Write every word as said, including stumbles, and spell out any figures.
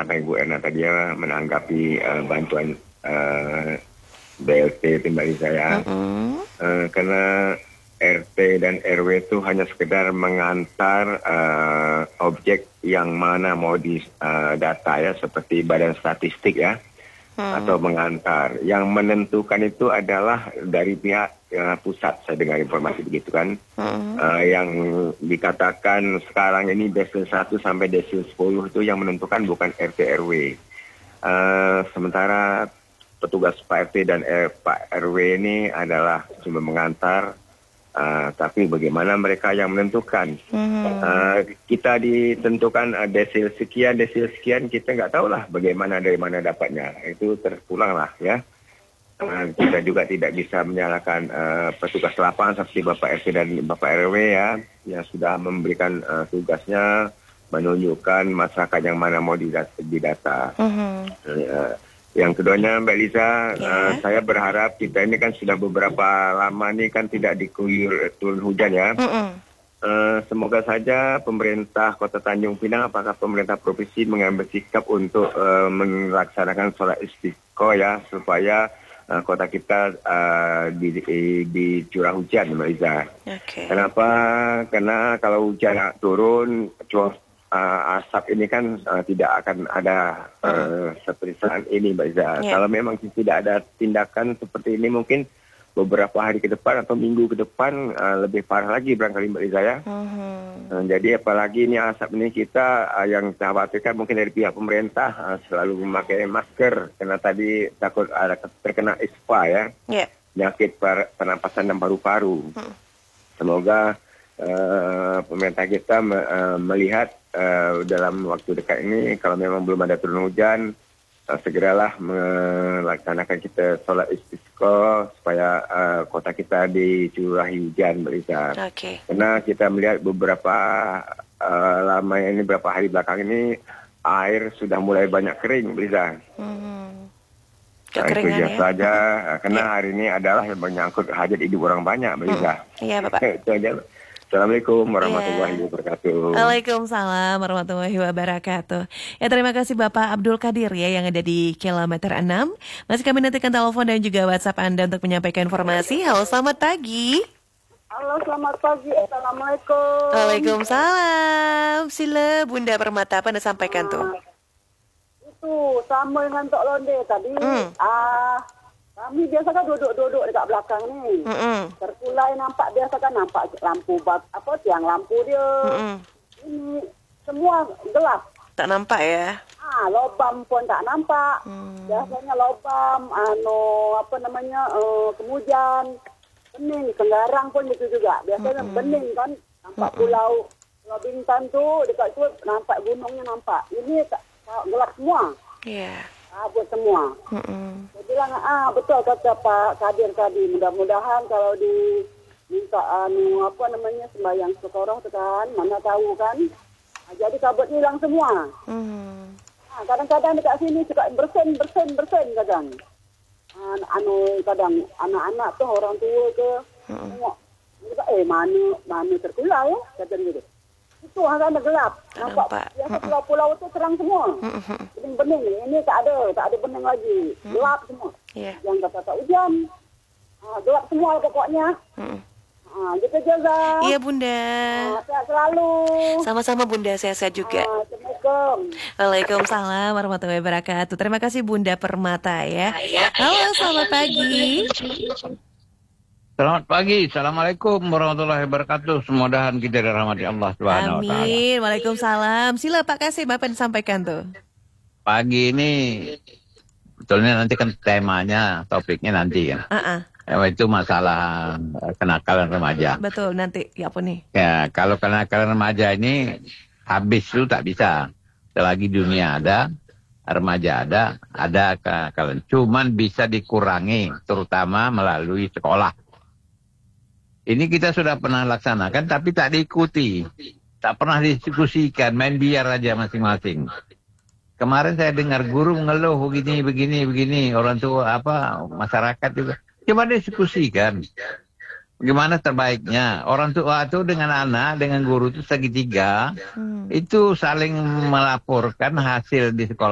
karena Ibu Erna tadi ya menanggapi uh, bantuan uh, B L T timbali saya, uh-uh. uh, karena R T dan R W itu hanya sekedar mengantar uh, objek yang mana mau di uh, data ya, seperti badan statistik ya, hmm. atau mengantar. Yang menentukan itu adalah dari pihak uh, pusat, saya dengar informasi begitu kan. Hmm. Uh, yang dikatakan sekarang ini desil satu sampai desil sepuluh itu yang menentukan bukan R T R W. Uh, sementara petugas Pak R T dan R, Pak R W ini adalah cuma mengantar. Uh, tapi bagaimana mereka yang menentukan? Mm-hmm. Uh, kita ditentukan uh, desil sekian, desil sekian, kita nggak tahu lah bagaimana dari mana dapatnya. Itu terpulang lah ya. Uh, kita juga tidak bisa menyalahkan uh, petugas lapangan seperti Bapak R T dan Bapak R W ya, yang sudah memberikan uh, tugasnya menunjukkan masyarakat yang mana mau didata. didata. Mm-hmm. Uh, Yang keduanya Mbak Lisa, yeah. uh, saya berharap kita ini kan sudah beberapa lama nih kan tidak diguyur turun hujan ya. Uh, semoga saja pemerintah Kota Tanjung Pinang, apakah pemerintah provinsi mengambil sikap untuk uh, melaksanakan sholat istiqo ya, supaya uh, kota kita uh, di, di, di curah hujan Mbak Lisa. Okay. Kenapa? Karena kalau hujan turun, cuaca Uh, asap ini kan uh, tidak akan ada uh, seperti saat ini Mbak Iza. Yeah. Kalau memang tidak ada tindakan seperti ini, mungkin beberapa hari ke depan atau minggu ke depan uh, lebih parah lagi barangkali Mbak Iza ya. Uh-huh. Uh, jadi apalagi ini asap ini kita uh, yang khawatirkan mungkin dari pihak pemerintah uh, selalu memakai masker karena tadi takut ada terkena ispa ya. Yeah. Penyakit pernapasan dan paru-paru. Uh-huh. Semoga uh, pemerintah kita me- uh, melihat Uh, dalam waktu dekat ini kalau memang belum ada turun hujan, uh, segeralah melaksanakan kita sholat istisqa supaya uh, kota kita dicurahi hujan Mbak. Okay. Karena kita melihat beberapa uh, lama ini beberapa hari belakang ini air sudah mulai banyak kering Mbak. Hmm. Nah, itu ya saja uh, karena yeah. hari ini adalah yang menyangkut hajat hidup orang banyak Mbak. Iya hmm. Bapak. Itu aja. Assalamualaikum warahmatullahi yeah. wabarakatuh. Waalaikumsalam warahmatullahi wabarakatuh. Ya, terima kasih Bapak Abdul Qadir ya yang ada di kilometer enam. Masih kami nantikan telepon dan juga WhatsApp Anda untuk menyampaikan informasi. Halo, selamat pagi. Halo, selamat pagi. Assalamualaikum. Waalaikumsalam. Sila Bunda Permata, apa Anda sampaikan ah, tuh? Itu sama dengan Tok Londe tadi. Hmm. Ah. Kami biasa kan duduk-duduk dekat belakang ni. Mm-mm. Terkulai nampak biasa kan nampak lampu bak, apa tiang lampu dia. Mm-mm. Ini semua gelap. Tak nampak ya? Ah, lubang pun tak nampak. Mm. Biasanya lubang, anu apa namanya, uh, kemudian bening, Tenggarang pun itu juga. Biasanya Mm-mm. bening kan, nampak Mm-mm. pulau Pulau Bintan tu dekat tu nampak gunungnya nampak. Ini tak, tak gelap semua. Iya. Yeah. Abut semua. Mm-mm. Dia bilang, ah betul kata Pak Kadir tadi. Mudah-mudahan kalau di minta anu apa namanya sembahyang sekorong tu kan, mana tahu kan. Ah, jadi kabut hilang semua. Mm. Ah, kadang-kadang dekat sini suka bersen, bersen, bersen kadang. Ah, anu kadang anak-anak tu orang tua ke, tengok. Eh mana mana terkulai ya, kata gitu. Itu hanya gelap. Nampak, nampak. Biasa pulau-pulau itu terang semua. Bening-bening. Ini tak ada. Tak ada bening lagi. Gelap semua. Yeah. Yang kata tak hujan. Ha, gelap semua pokoknya. Ha, gitu juga. Iya Bunda. Ha, sehat selalu. Sama-sama Bunda. Sehat-sehat juga. Ha, Assalamualaikum. Waalaikumsalam warahmatullahi wabarakatuh. Terima kasih Bunda Permata ya. Halo, selamat pagi. Selamat pagi, Assalamualaikum warahmatullahi wabarakatuh. Semoga kita dirahmati Allah Subhanahu wa taala. Amin. Waalaikumsalam. Sila Pak Kasim, apa yang disampaikan tuh? Pagi ini betulnya nanti kan temanya, topiknya nanti ya. Uh-uh. Itu masalah kenakalan remaja. Betul, nanti ya apa nih? Ya, kalau kenakalan remaja ini habis itu tak bisa. Selagi dunia ada, remaja ada, ada kenakalan. Cuman bisa dikurangi, terutama melalui sekolah. Ini kita sudah pernah laksanakan tapi tak diikuti. Tak pernah diskusikan, main biar aja masing-masing. Kemarin saya dengar guru mengeluh begini, begini, begini. Orang tua apa, masyarakat juga. Coba diskusikan. Gimana terbaiknya. Orang tua itu dengan anak, dengan guru itu segitiga. Hmm. Itu saling melaporkan hasil di sekolah.